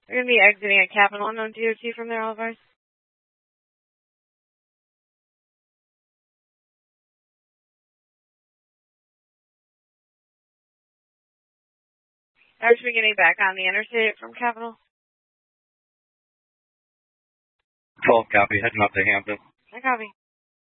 We're going to be exiting at Capital Unknown DOT from there, all advised. I should be getting back on the interstate from Capital. 12 copy, heading up to Hampton. I copy.